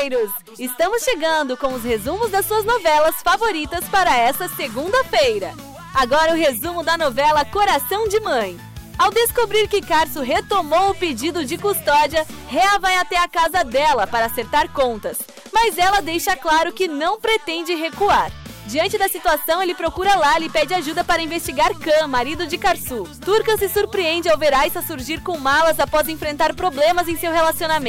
brasileiros! Estamos chegando com os resumos das suas novelas favoritas para essa segunda-feira. Agora o resumo da novela Coração de Mãe. Ao descobrir que Carso retomou o pedido de custódia, Rea vai até a casa dela para acertar contas, mas ela deixa claro que não pretende recuar. Diante da situação, ele procura Lali e pede ajuda para investigar Khan, marido de Karsu. Turcan se surpreende ao ver Aissa surgir com malas após enfrentar problemas em seu relacionamento.